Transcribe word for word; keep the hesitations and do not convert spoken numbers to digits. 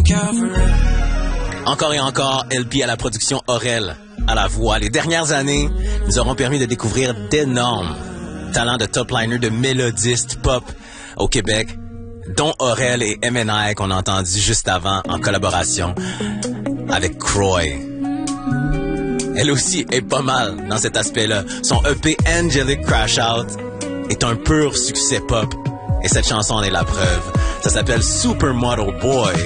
Encore et encore, L P à la production, Aurel à la voix. Les dernières années nous auront permis de découvrir d'énormes talents de top liner, de mélodistes pop au Québec, dont Aurel et M N I qu'on a entendu juste avant en collaboration avec Croix. Elle aussi est pas mal dans cet aspect-là. Son E P Angelic Crash Out est un pur succès pop et cette chanson en est la preuve. Ça s'appelle Supermodel Boy.